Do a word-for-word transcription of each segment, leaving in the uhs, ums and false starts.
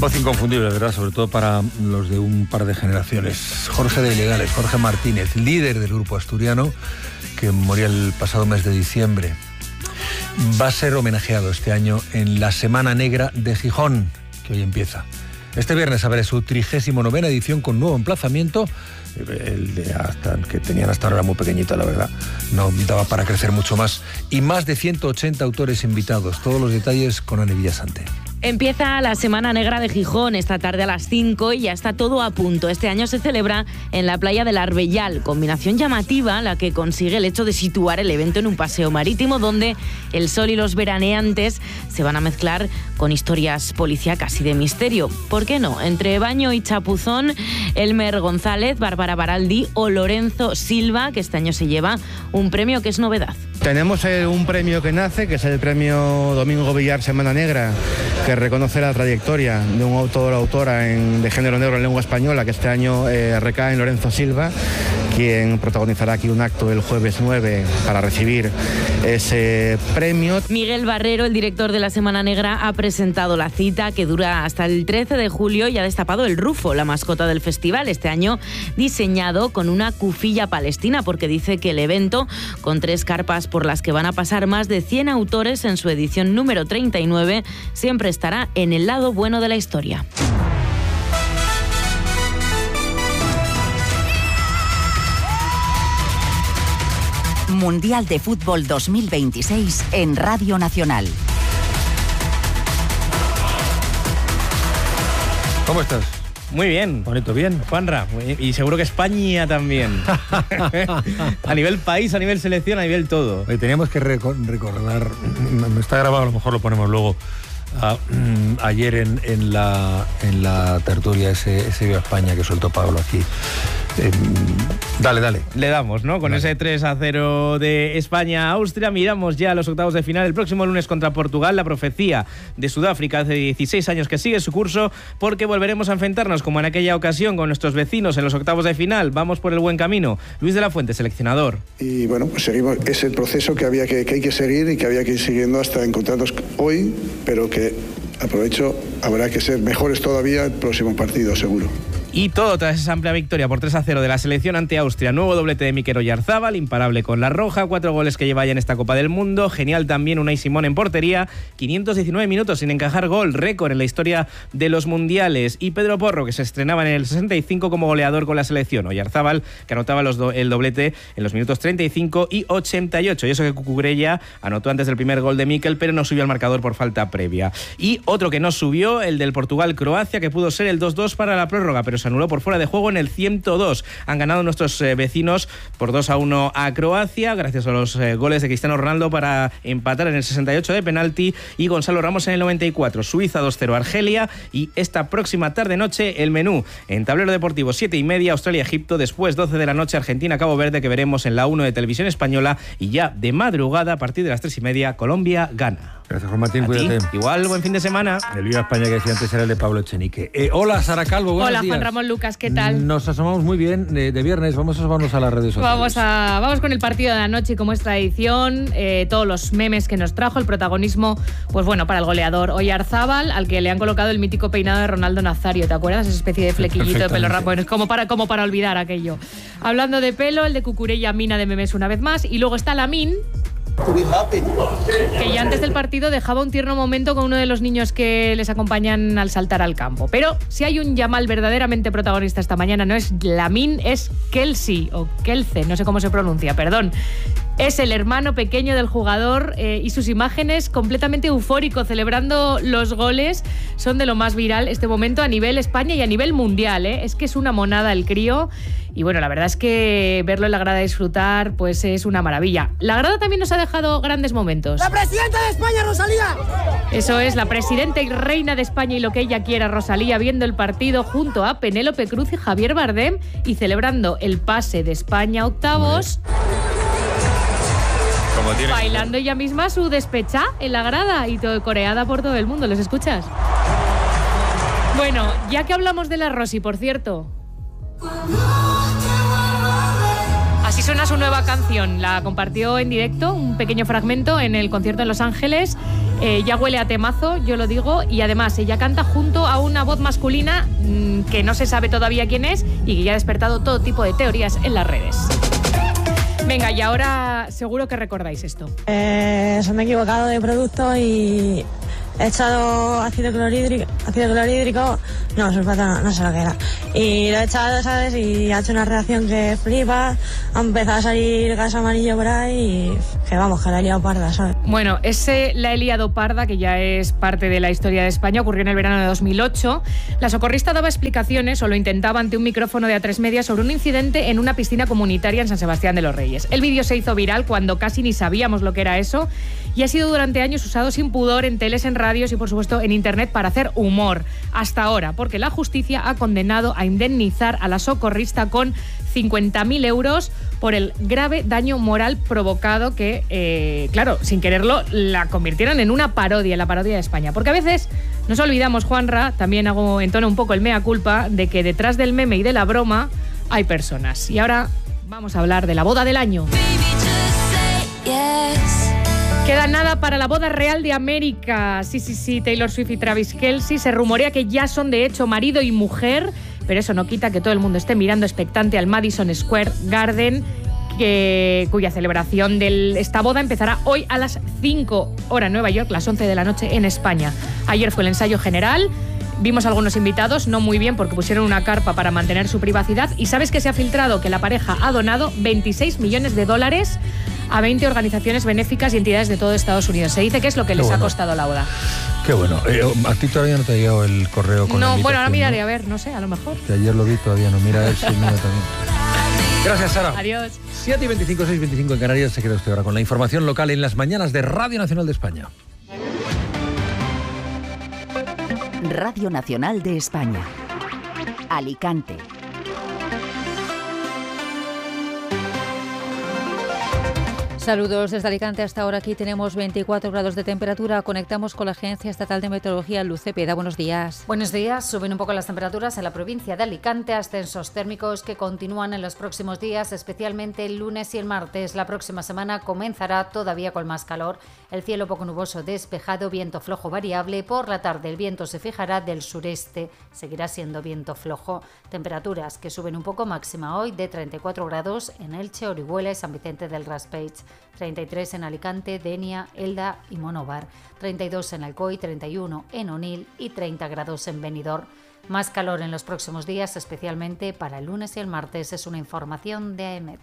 Voz inconfundible, ¿verdad? Sobre todo para los de un par de generaciones. Jorge de Ilegales, Jorge Martínez, líder del grupo asturiano, que moría el pasado mes de diciembre. Va a ser homenajeado este año en la Semana Negra de Gijón, que hoy empieza. Este viernes habrá su trigésimo novena edición con nuevo emplazamiento. El de hasta, que tenían hasta ahora era muy pequeñito, la verdad. No daba para crecer mucho más. Y más de ciento ochenta autores invitados. Todos los detalles con Ana Villasante. Empieza la Semana Negra de Gijón esta tarde a las cinco y ya está todo a punto. Este año se celebra en la playa del Arbellal, combinación llamativa la que consigue el hecho de situar el evento en un paseo marítimo donde el sol y los veraneantes se van a mezclar con historias policíacas y de misterio. ¿Por qué no? Entre baño y chapuzón, Elmer González, Bárbara Baraldi o Lorenzo Silva, que este año se lleva un premio que es novedad. Tenemos un premio que nace, que es el premio Domingo Villar Semana Negra, que reconoce la trayectoria de un autor o autora en, de género negro en lengua española, que este año eh, recae en Lorenzo Silva, quien protagonizará aquí un acto el jueves nueve para recibir ese premio. Miguel Barrero, el director de la Semana Negra, ha presentado la cita que dura hasta el trece de julio y ha destapado el Rufo, la mascota del festival, este año diseñado con una cufilla palestina, porque dice que el evento, con tres carpas por las que van a pasar más de cien autores en su edición número treinta y nueve, siempre estará en el lado bueno de la historia. Mundial de Fútbol dos mil veintiséis en Radio Nacional. ¿Cómo estás? Muy bien. Bonito, bien. Juanra, y seguro que España también. A nivel país, a nivel selección, a nivel todo. Oye, teníamos que recordar, me está grabado, a lo mejor lo ponemos luego, a, ayer en, en, la, en la tertulia ese, ese Viva España que soltó Pablo aquí. Eh, dale, dale. Le damos, ¿no? Con dale. Ese tres a cero de España-Austria. Miramos ya a los octavos de final el próximo lunes contra Portugal. La profecía de Sudáfrica hace dieciséis años que sigue su curso, porque volveremos a enfrentarnos como en aquella ocasión con nuestros vecinos en los octavos de final. Vamos por el buen camino. Luis de la Fuente, seleccionador. Y bueno, pues seguimos. Es el proceso que, había que, que hay que seguir y que había que ir siguiendo hasta encontrarnos hoy, pero que, aprovecho, habrá que ser mejores todavía el próximo partido, seguro. Y todo tras esa amplia victoria por tres a cero de la selección ante Austria. Nuevo doblete de Mikel Oyarzabal, imparable con la roja, cuatro goles que lleva ya en esta Copa del Mundo. Genial también Unai Simón en portería, quinientos diecinueve minutos sin encajar gol, récord en la historia de los mundiales. Y Pedro Porro, que se estrenaba en el sesenta y cinco como goleador con la selección. Oyarzabal, que anotaba los do- el doblete en los minutos treinta y cinco y ochenta y ocho. Y eso que Cucurella anotó antes del primer gol de Mikel, pero no subió al marcador por falta previa. Y otro que no subió, el del Portugal-Croacia, que pudo ser el dos dos para la prórroga, pero se anuló por fuera de juego en el ciento dos. Han ganado nuestros eh, vecinos por dos a uno a Croacia, gracias a los eh, goles de Cristiano Ronaldo para empatar en el sesenta y ocho de penalti y Gonzalo Ramos en el noventa y cuatro. Suiza dos cero Argelia, y esta próxima tarde-noche el menú en Tablero Deportivo siete y media, Australia-Egipto, después doce de la noche Argentina-Cabo Verde, que veremos en la uno de Televisión Española, y ya de madrugada a partir de las tres y media Colombia-Ghana. Gracias, Juan Martín, cuídate. Igual, buen fin de semana. El Viva España que decía antes era el de Pablo Echenique. Eh, hola, Sara Calvo, buenos Hola, días. Juan Ramón Lucas, ¿qué tal? Nos asomamos muy bien de, de viernes, vamos a asomarnos a las redes sociales. Vamos, a, vamos con el partido de la noche, y como es tradición, eh, todos los memes que nos trajo, el protagonismo, pues bueno, para el goleador Oyarzabal, al que le han colocado el mítico peinado de Ronaldo Nazario, ¿te acuerdas? Esa especie de flequillito de pelo rapo, es como para, como para olvidar aquello. Hablando de pelo, el de Cucurella mina de memes una vez más, y luego está Lamine, que ya antes del partido dejaba un tierno momento con uno de los niños que les acompañan al saltar al campo. Pero si hay un Yamal verdaderamente protagonista esta mañana, no es Lamine, es Kelsey, o Kelce, no sé cómo se pronuncia, perdón. Es el hermano pequeño del jugador, eh, y sus imágenes completamente eufórico celebrando los goles son de lo más viral este momento a nivel España y a nivel mundial, ¿eh? Es que es una monada el crío, y bueno, la verdad es que verlo en la grada disfrutar pues es una maravilla. La grada también nos ha dejado grandes momentos. ¡La presidenta de España, Rosalía! Eso es, la presidenta y reina de España y lo que ella quiera, Rosalía, viendo el partido junto a Penélope Cruz y Javier Bardem y celebrando el pase de España a octavos. Bailando ella misma su despechá en la grada y todo coreada por todo el mundo. ¿Les escuchas? Bueno, ya que hablamos de la Rosy, por cierto, Así suena su nueva canción. La compartió en directo, un pequeño fragmento en el concierto en Los Ángeles. Eh, ya huele a temazo, yo lo digo. Y además ella canta junto a una voz masculina mmm, que no se sabe todavía quién es y que ya ha despertado todo tipo de teorías en las redes. Venga, y ahora seguro que recordáis esto. Eh, se me he equivocado de producto y he echado ácido clorhídrico, ácido clorhídrico, no, sulfato no, no sé lo que era. Y lo he echado, ¿sabes? Y ha hecho una reacción que flipa, ha empezado a salir gas amarillo por ahí y que vamos, que la he liado parda, ¿sabes? Bueno, ese la he liado parda, que ya es parte de la historia de España, ocurrió en el verano de dos mil ocho. La socorrista daba explicaciones, o lo intentaba ante un micrófono de A tres Media, sobre un incidente en una piscina comunitaria en San Sebastián de los Reyes. El vídeo se hizo viral cuando casi ni sabíamos lo que era eso y ha sido durante años usado sin pudor en teles, en radios y por supuesto en internet para hacer humor. Hasta ahora, porque la justicia ha condenado a indemnizar a la socorrista con cincuenta mil euros por el grave daño moral provocado que, eh, claro, sin quererlo, la convirtieron en una parodia, la parodia de España. Porque a veces nos olvidamos, Juanra, también hago entono un poco el mea culpa, de que detrás del meme y de la broma hay personas. Y ahora vamos a hablar de la boda del año. Queda nada para la boda real de América. Sí, sí, sí, Taylor Swift y Travis Kelce. Se rumorea que ya son de hecho marido y mujer, pero eso no quita que todo el mundo esté mirando expectante al Madison Square Garden, que, cuya celebración de esta boda empezará hoy a las cinco hora en Nueva York, las once de la noche en España. Ayer fue el ensayo general. Vimos a algunos invitados, no muy bien porque pusieron una carpa para mantener su privacidad. Y ¿sabes que se ha filtrado? Que la pareja ha donado veintiséis millones de dólares a veinte organizaciones benéficas y entidades de todo Estados Unidos. Se dice que es lo que Qué les bueno. ha costado la boda. Qué bueno. Eh, ¿A ti todavía no te ha llegado el correo con No, la bueno, ahora miraré, ¿no? a ver, no sé, a lo mejor. Que ayer lo vi, todavía no. Mira, es el mío también. Gracias, Sara. Adiós. siete y veinticinco, seis y veinticinco en Canarias. Se queda usted ahora con la información local en las mañanas de Radio Nacional de España. Radio Nacional de España. Alicante. Saludos desde Alicante. Hasta ahora aquí tenemos veinticuatro grados de temperatura. Conectamos con la Agencia Estatal de Meteorología, Luz Cepeda. Buenos días. Buenos días. Suben un poco las temperaturas en la provincia de Alicante, ascensos térmicos que continúan en los próximos días, especialmente el lunes y el martes. La próxima semana comenzará todavía con más calor. El cielo poco nuboso despejado, viento flojo variable. Por la tarde el viento se fijará del sureste. Seguirá siendo viento flojo. Temperaturas que suben un poco, máxima hoy de treinta y cuatro grados en Elche, Orihuela y San Vicente del Raspeig. treinta y tres en Alicante, Denia, Elda y Monóvar, treinta y dos en Alcoy, treinta y uno en Onil y treinta grados en Benidorm. Más calor en los próximos días, especialmente para el lunes y el martes, es una información de AEMET.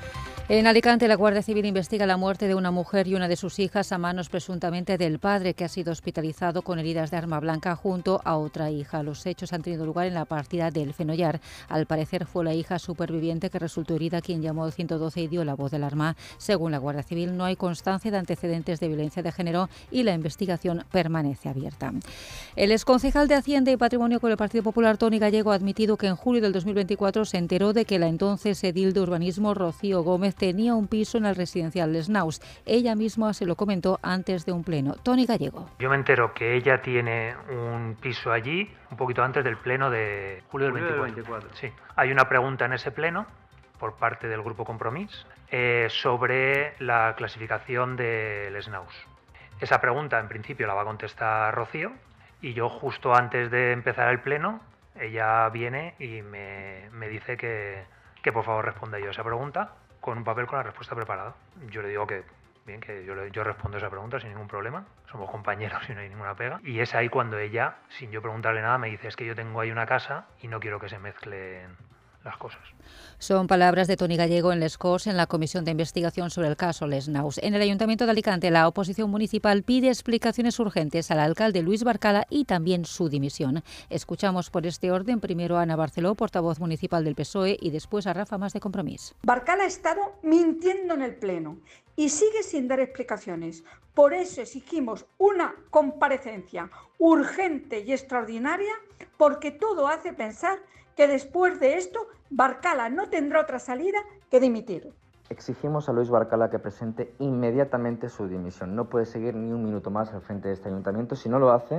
En Alicante, la Guardia Civil investiga la muerte de una mujer y una de sus hijas a manos presuntamente del padre, que ha sido hospitalizado con heridas de arma blanca junto a otra hija. Los hechos han tenido lugar en la partida del Fenollar. Al parecer fue la hija superviviente que resultó herida quien llamó al ciento doce y dio la voz de alarma. Según la Guardia Civil, no hay constancia de antecedentes de violencia de género y la investigación permanece abierta. El exconcejal de Hacienda y Patrimonio con el Partido Popular, Toni Gallego, ha admitido que en julio del dos mil veinticuatro se enteró de que la entonces edil de Urbanismo, Rocío Gómez, tenía un piso en el residencial Les Naus. Ella misma se lo comentó antes de un pleno. Toni Gallego. Yo me entero que ella tiene un piso allí un poquito antes del pleno de julio del veinticuatro. veinticuatro. Sí. Hay una pregunta en ese pleno por parte del Grupo Compromís eh, sobre la clasificación de Les Naus. Esa pregunta en principio la va a contestar Rocío y yo justo antes de empezar el pleno ella viene y me, me dice que, que por favor responda yo a esa pregunta con un papel con la respuesta preparada. Yo le digo que bien, que yo, yo respondo esa pregunta sin ningún problema, somos compañeros y no hay ninguna pega. Y es ahí cuando ella, sin yo preguntarle nada, me dice: es que yo tengo ahí una casa y no quiero que se mezclen las cosas. Son palabras de Toni Gallego en Les Corts en la Comisión de Investigación sobre el caso Les Naus. En el Ayuntamiento de Alicante, la oposición municipal pide explicaciones urgentes al alcalde Luis Barcala y también su dimisión. Escuchamos por este orden primero a Ana Barceló, portavoz municipal del P S O E, y después a Rafa Mas de Compromís. Barcala ha estado mintiendo en el Pleno y sigue sin dar explicaciones. Por eso exigimos una comparecencia urgente y extraordinaria, porque todo hace pensar que después de esto Barcala no tendrá otra salida que dimitir. Exigimos a Luis Barcala que presente inmediatamente su dimisión. No puede seguir ni un minuto más al frente de este ayuntamiento. Si no lo hace,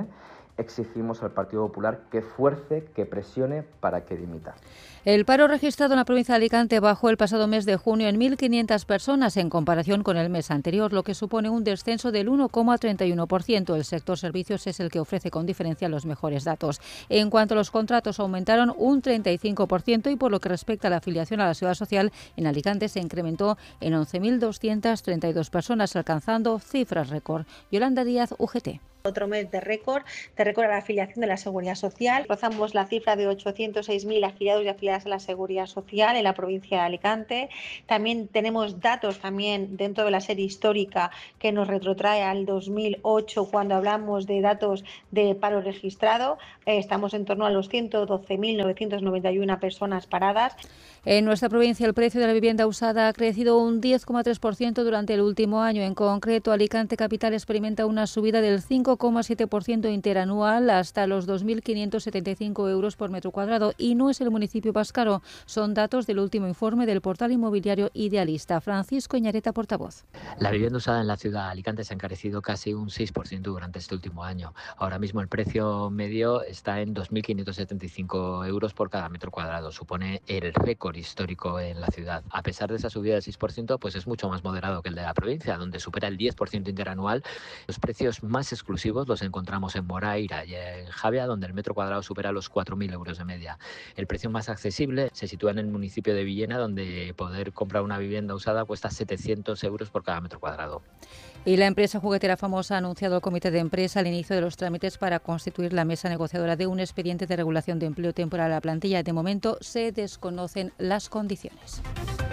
exigimos al Partido Popular que fuerce, que presione para que dimita. El paro registrado en la provincia de Alicante bajó el pasado mes de junio en mil quinientas personas en comparación con el mes anterior, lo que supone un descenso del uno coma treinta y uno por ciento. El sector servicios es el que ofrece con diferencia los mejores datos. En cuanto a los contratos, aumentaron un treinta y cinco por ciento y por lo que respecta a la afiliación a la Seguridad Social, en Alicante se incrementó en once mil doscientas treinta y dos personas, alcanzando cifras récord. Yolanda Díaz, U G T. Otro mes de récord, de récord a la afiliación de la Seguridad Social. Rozamos la cifra de ochocientos seis mil afiliados y afiliadas a la Seguridad Social en la provincia de Alicante. También tenemos datos también dentro de la serie histórica que nos retrotrae al dos mil ocho cuando hablamos de datos de paro registrado. Eh, estamos en torno a los ciento doce mil novecientas noventa y una personas paradas. En nuestra provincia el precio de la vivienda usada ha crecido un diez coma tres por ciento durante el último año. En concreto, Alicante Capital experimenta una subida del cinco coma siete por ciento interanual hasta los dos mil quinientos setenta y cinco euros por metro cuadrado y no es el municipio más caro. Son datos del último informe del portal inmobiliario Idealista. Francisco Iñareta, portavoz. La vivienda usada en la ciudad de Alicante se ha encarecido casi un seis por ciento durante este último año. Ahora mismo el precio medio está en dos mil quinientos setenta y cinco euros por cada metro cuadrado. Supone el récord histórico en la ciudad. A pesar de esa subida del seis por ciento, pues es mucho más moderado que el de la provincia, donde supera el diez por ciento interanual. Los precios más exclusivos los encontramos en Moraira y en Javia, donde el metro cuadrado supera los cuatro mil euros de media. El precio más accesible se sitúa en el municipio de Villena, donde poder comprar una vivienda usada cuesta setecientos euros por cada metro cuadrado. Y la empresa juguetera Famosa ha anunciado al comité de empresa el inicio de los trámites para constituir la mesa negociadora de un expediente de regulación de empleo temporal a la plantilla. De momento se desconocen las condiciones.